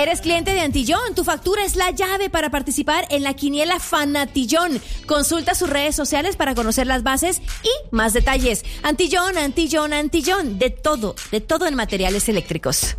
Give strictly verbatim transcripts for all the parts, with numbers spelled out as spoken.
¿Eres cliente de Antillón? Tu factura es la llave para participar en la quiniela Fanatillón. Consulta sus redes sociales para conocer las bases y más detalles. Antillón, Antillón, Antillón. De todo, de todo en materiales eléctricos.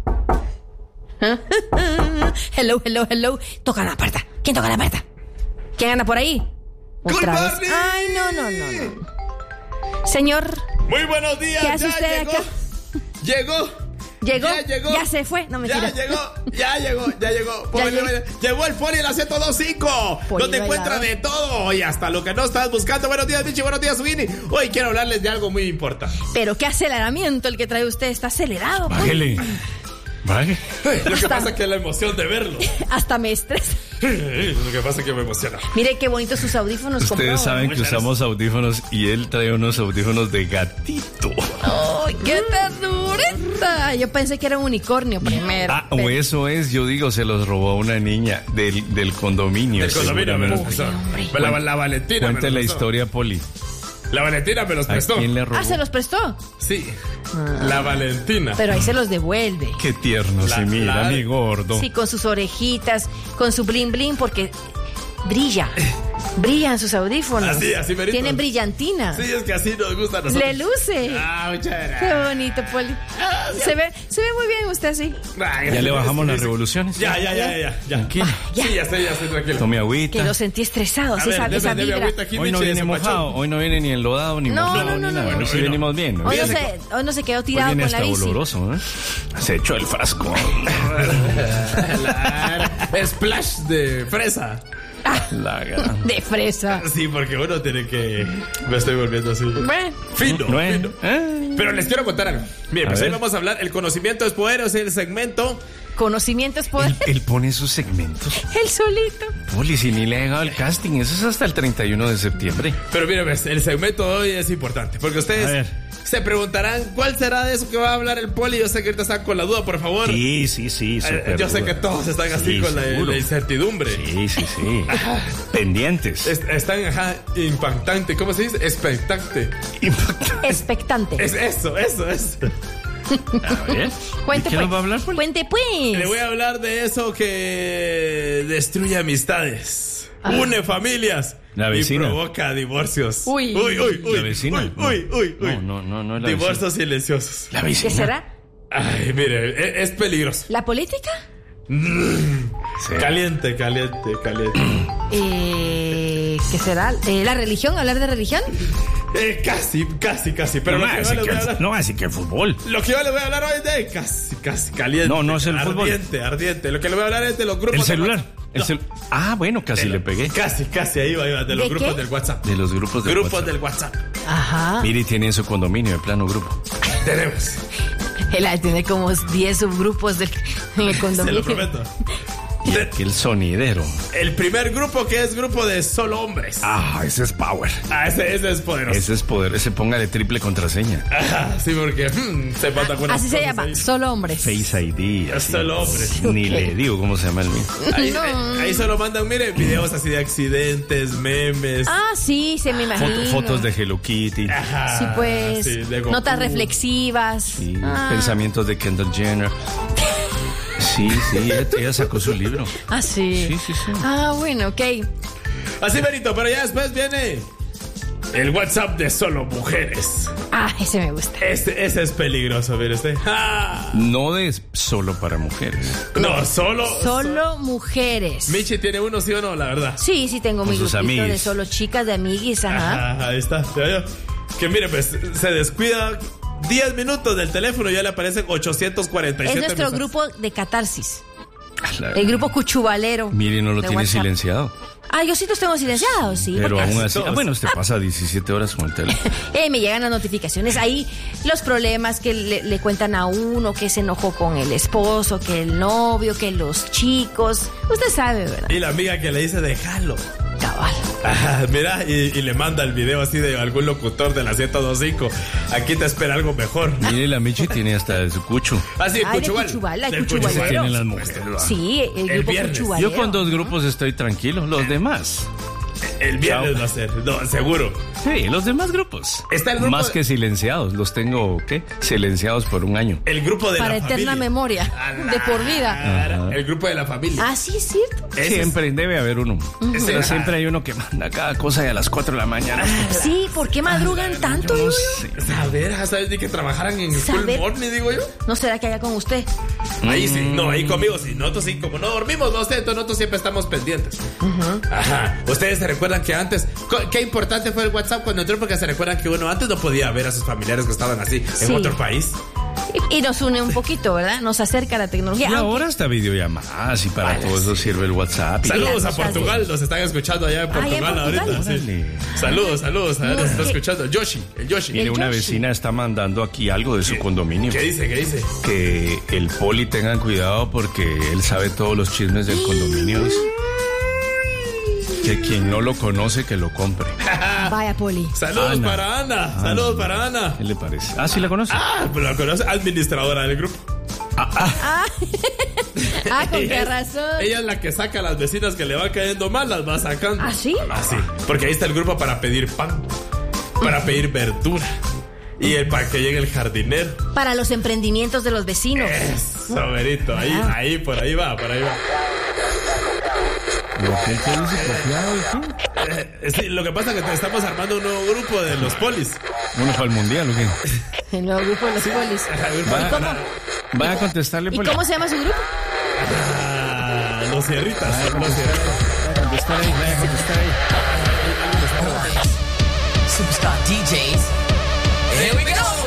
Hello, hello, hello. Toca la puerta. ¿Quién toca la puerta? ¿Quién anda por ahí? ¿Otra vez? Ay, no, no, no, no. Señor. Muy buenos días. ¿Qué hace ya usted llegó. acá? Llegó. Llegó, ya llegó, ya se fue, no me Ya tira. llegó, ya llegó, ya llegó. Ya llegó. llegó. Llegó el Poli, la ciento dos punto cinco, donde encuentra de todo y hasta lo que no estás buscando. Buenos días, Michi, buenos días, Winnie. Hoy quiero hablarles de algo muy importante. Pero qué aceleramiento el que trae usted, está acelerado. Bájele. Bájele. Lo que Hasta- pasa es que es la emoción de verlo. Hasta me estresa. Lo que pasa es que me emociona. Mire qué bonitos sus audífonos. Ustedes compró. saben que Muchas usamos audífonos y él trae unos audífonos de gatito. ¡Ay, qué ternurita! Yo pensé que era un unicornio primero. Ah, o eso es, yo digo, se los robó una niña del, del condominio. El condominio me los seguramente. prestó. hombre. La, la Valentina me Cuente los la prestó. historia, Poli. La Valentina me los ¿A prestó. quién le robó? Ah, ¿se los prestó? Sí, la Valentina. Pero ahí se los devuelve. Qué tierno La- se mira, la- mi gordo. Sí, con sus orejitas, con su bling bling, porque brilla. Brillan sus audífonos. Así, así merito. Tienen brillantina. Sí, es que así nos gusta a nosotros. Le luce. Ah, muchas gracias. Qué bonito, Poli. Se ve, se ve muy bien usted así. Ay, ¿Ya le bajamos sí, las sí. revoluciones? Ya, ya, ya, ya, ya. Tranquilo. Ya. Sí, ya sé, ya sé, tranquilo. Tome Que agüita. lo sentí estresado, A sí, ver, esa, deme- esa deme vibra. agüita aquí, Hoy no Michi, viene ese mojado, pachón. hoy no viene ni enlodado ni No, mojado no, ni no, nada. no, Hoy no. sí venimos bien. Hoy no, Hoy se, hoy no se quedó viene tirado con la hasta bici. oloroso, ¿eh? Se echó el frasco. La- Splash de fresa. La gran. De fresa. Sí, porque uno tiene que... Me estoy volviendo así. Bueno, Fino, No es- fino. ¿Eh? Pero les quiero contar algo. Miren, A pues hoy ver. vamos a hablar. El conocimiento es poder, es el segmento. conocimiento es poder. Él, él pone sus segmentos. El solito. Poli, si ni le ha llegado el casting, eso es hasta el treinta y uno de septiembre. Pero miren, pues, el segmento de hoy es importante. Porque A ustedes ver. se preguntarán cuál será de eso que va a hablar el Poli. Yo sé que ahorita están con la duda, por favor. Sí, sí, sí. Eh, súper Yo sé duro. que todos están así Sí, con la, seguro. la incertidumbre. Sí, sí, sí. Pendientes. Es- están, ajá, impactante. ¿Cómo se dice? Expectante. Impactante. Expectante. Es eso, eso, eso. A ver. Cuente, ¿De qué pues. nos va a hablar, Poli? Cuente, pues. Le voy a hablar de eso que destruye amistades, Ah. une familias La vecina. y provoca divorcios. Uy. uy, uy, uy. ¿La vecina? Uy, uy, uy, uy. No, no, no, no es la Divorcios silenciosos. La ¿Qué vecina. será? Ay, mire, e- es, peligroso. ¿La política? Sí. Caliente, caliente, caliente. Eh, ¿Qué será? Eh, ¿La religión? ¿Hablar de religión? Eh, casi, casi, casi. Pero no, lo, que así yo les voy a que, hablar, no, así que el fútbol. lo que yo les voy a hablar hoy es de casi, casi caliente. No, no es el fútbol. Ardiente, ardiente. Lo que les voy a hablar es de los grupos El de celular. WhatsApp. El No, cel- ah, bueno, casi de le lo- pegué. Casi, casi, ahí va, ahí va. De los ¿De grupos qué? del WhatsApp. De los grupos de Grupos WhatsApp. del WhatsApp. Ajá. Miri tiene en su condominio de plano grupo. Tenemos. Él tiene como diez subgrupos del, en el Se condominio. lo prometo. Y De- aquí el sonidero. el primer grupo que es grupo de solo hombres. Ah, ese es power. Ah, ese, ese es poderoso. Ese es poder. Ese póngale triple contraseña. Ajá, sí, porque hmm, se mata con Así se llama, solo hombres. Face I D. así. Solo hombres. Ni Ok. le digo cómo se llama el mío. Ahí, No. ahí- ahí solo mandan, mire, videos así de accidentes, memes. Ah, sí, se me imagino. Foto- fotos de Hello Kitty. Ajá, Sí, pues. sí, de Goku. Notas reflexivas. Sí, Ah. pensamientos de Kendall Jenner. Sí, sí, ella, ella sacó su libro. Ah, sí. Sí, sí, sí. Ah, bueno, ok. Así, Benito, pero ya después viene el WhatsApp de solo mujeres. Ah, ese me gusta. Este, ese es peligroso, mire usted. Ah, No de solo para mujeres. no, solo. Solo mujeres. Michi tiene uno, sí o no, la verdad. Sí, sí tengo Con mi sus grupito de amiguis. solo chicas, de amiguis, ajá. Ajá, ahí está. ¿te veo? Que mire, pues se descuida diez minutos del teléfono y ya le aparecen ochocientos cuarenta y Es siete nuestro mensajes. grupo de catarsis. La- El grupo cuchubalero. Mire, no lo de tiene WhatsApp. silenciado. Ah, yo sí los tengo silenciados, sí. Pero porque- aún así. todos. Ah, bueno, usted pasa diecisiete horas con el teléfono. Eh, me llegan las notificaciones. Ahí los problemas que le, le cuentan a uno, que se enojó con el esposo, que el novio, que los chicos. Usted sabe, ¿verdad? Y la amiga que le dice, déjalo. Cabal. Ajá, mira, y, y le manda el video así de algún locutor de la ciento dos punto cinco. Aquí te espera algo mejor. Mire, la Michi tiene hasta su cucho. Así, Ay, de Cuchubal. Cuchubal, hay Del Cuchubalero. Cuchubal. Tienen las mujeres. Sí, el El grupo viernes. cuchubalero. Yo con dos grupos estoy tranquilo. Los demás. El viernes Chao. va a ser, no, seguro. Sí, los demás grupos. Está el grupo Más de- que silenciados. Los tengo, ¿qué? Silenciados por un año. El grupo de Para la eterna familia. memoria, de por vida. Claro, el grupo de la familia. Ah, sí, es cierto. Ese es- Siempre debe haber uno. Ese- Pero siempre hay uno que manda cada cosa y a las cuatro de la mañana. Sí, ¿por qué madrugan tanto? Yo no Julio? sé. A ver, ¿sabes ni que trabajaran en Full Saber. Morning, digo yo? ¿No será que haya con usted? Ahí sí, no, ahí conmigo sí. Nosotros sí, como no dormimos, no sé, entonces nosotros siempre estamos pendientes. Ajá. Ustedes se recuerdan que antes, co- qué importante fue el WhatsApp cuando entró, porque se recuerdan que uno antes no podía ver a sus familiares que estaban así Sí. en otro país. Y, y nos une un poquito, ¿verdad? Nos acerca la tecnología. Y aunque- ahora está videollamadas y para Vale, todo eso sirve el WhatsApp. Y- Saludos las a cosas Portugal, nos están escuchando allá en Ah, ¿ya en Portugal Portugal? ahorita. sí. Órale. Saludos, saludos, a ver, No, nos está que- escuchando. Yoshi, el Yoshi. Mire, El una Yoshi. vecina está mandando aquí algo de su condominio. ¿Qué dice? ¿Qué dice? Que el poli tengan cuidado porque él sabe todos los chismes del condominio. Dice. Que quien no lo conoce, que lo compre. Vaya, Poli. Saludos Ana. para Ana, saludos para Ana. ¿Qué le parece? Ah, ¿sí la conoce? Ah, pues la conoce, administradora del grupo. Ah, con Ella qué es- razón. Ella es la que saca a las vecinas que le va cayendo mal, las va sacando. ¿Ah, sí? Ah, sí. Porque ahí está el grupo para pedir pan, para pedir verdura y el para que llegue el jardinero. Para los emprendimientos de los vecinos. Eso, verito, ahí, Ah. ahí, por ahí va, por ahí va. ¿Lo que qué dice? ¿Copiado y qué? Eh, sí, lo que pasa es que te estamos armando un nuevo grupo de los polis. Bueno, para el mundial, ¿o qué? El nuevo grupo de los polis. Va- ¿Y cómo, Vaya a contestarle, ¿Y poli. cómo se llama su grupo? Ah, los cierritas, los cierritas. Vaya a contestar ahí, vaya a contestar ahí. Superstar D Js. Here we go.